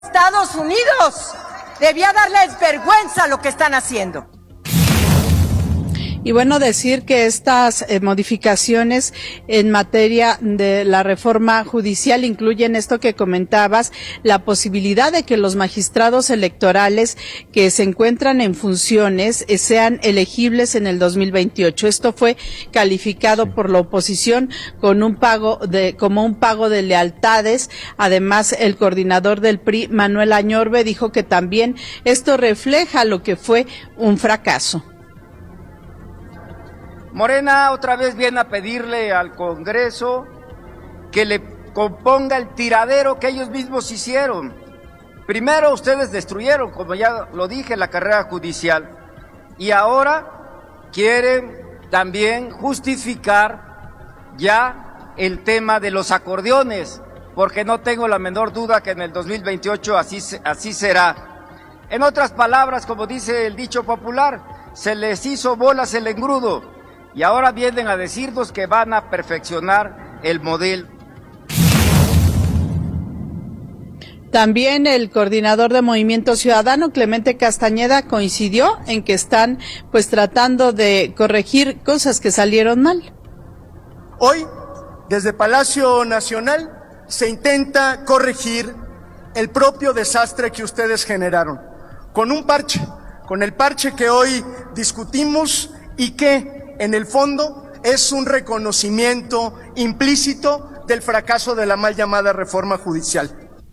Estados Unidos debía darles vergüenza lo que están haciendo. Y bueno, decir que estas modificaciones en materia de la reforma judicial incluyen esto que comentabas, la posibilidad de que los magistrados electorales que se encuentran en funciones sean elegibles en el 2028. Esto fue calificado por la oposición con como un pago de lealtades. Además, el coordinador del PRI, Manuel Añorbe, dijo que también esto refleja lo que fue un fracaso. Morena otra vez viene a pedirle al Congreso que le componga el tiradero que ellos mismos hicieron. Primero ustedes destruyeron, como ya lo dije, la carrera judicial, y ahora quieren también justificar ya el tema de los acordeones, porque no tengo la menor duda que en el 2028 así será. En otras palabras, como dice el dicho popular, se les hizo bolas el engrudo. Y ahora vienen a decirnos que van a perfeccionar el modelo. También el coordinador de Movimiento Ciudadano, Clemente Castañeda, coincidió en que están tratando de corregir cosas que salieron mal. Hoy, desde Palacio Nacional, se intenta corregir el propio desastre que ustedes generaron, con un parche, con el parche que hoy discutimos y que en el fondo es un reconocimiento implícito del fracaso de la mal llamada reforma judicial.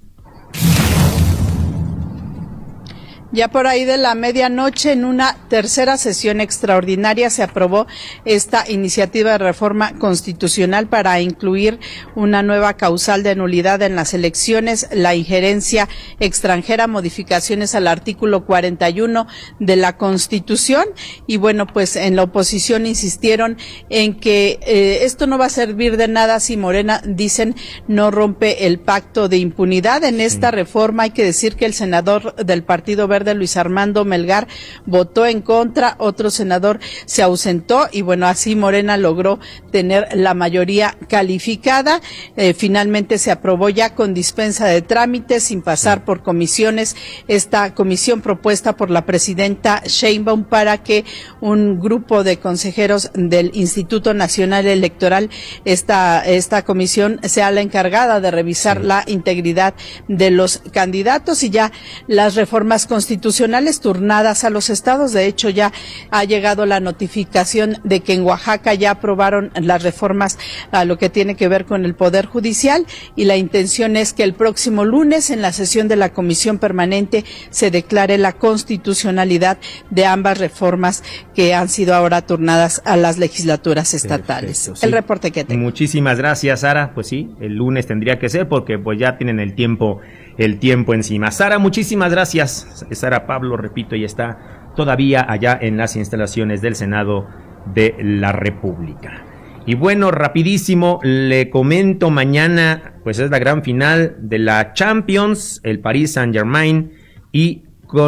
Ya por ahí de la medianoche, en una tercera sesión extraordinaria, se aprobó esta iniciativa de reforma constitucional para incluir una nueva causal de nulidad en las elecciones, la injerencia extranjera, modificaciones al artículo 41 de la Constitución. Y bueno, pues en la oposición insistieron en que esto no va a servir de nada si Morena, dicen, no rompe el pacto de impunidad. En esta reforma hay que decir que el senador del Partido Verde, Luis Armando Melgar, votó en contra, otro senador se ausentó y bueno, así Morena logró tener la mayoría calificada. Finalmente se aprobó ya con dispensa de trámites, sin pasar por comisiones, esta comisión propuesta por la presidenta Sheinbaum para que un grupo de consejeros del Instituto Nacional Electoral, esta comisión, sea la encargada de revisar la integridad de los candidatos. Y ya las reformas constitucionales turnadas a los estados. De hecho, ya ha llegado la notificación de que en Oaxaca ya aprobaron las reformas a lo que tiene que ver con el Poder Judicial, y la intención es que el próximo lunes, en la sesión de la Comisión Permanente, se declare la constitucionalidad de ambas reformas que han sido ahora turnadas a las legislaturas estatales. Perfecto, sí. El reporte que tengo. Muchísimas gracias, Sara. Pues sí, el lunes tendría que ser, porque pues ya tienen el tiempo encima. Sara, muchísimas gracias. Sara Pablo, repito, ella está todavía allá en las instalaciones del Senado de la República. Y bueno, rapidísimo, le comento, mañana pues es la gran final de la Champions, el Paris Saint-Germain y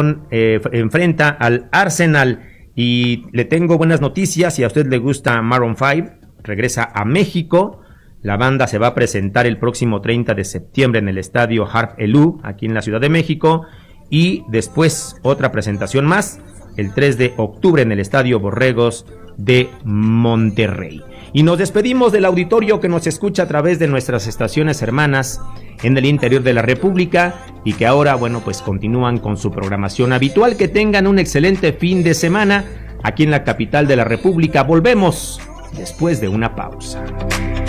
enfrenta al Arsenal, y le tengo buenas noticias. Si a usted le gusta Maroon 5, regresa a México. La banda se va a presentar el próximo 30 de septiembre en el estadio Harp Elú, aquí en la Ciudad de México, y después otra presentación más, el 3 de octubre en el estadio Borregos de Monterrey. Y nos despedimos del auditorio que nos escucha a través de nuestras estaciones hermanas en el interior de la República y que ahora, bueno, pues continúan con su programación habitual. Que tengan un excelente fin de semana aquí en la capital de la República. Volvemos después de una pausa.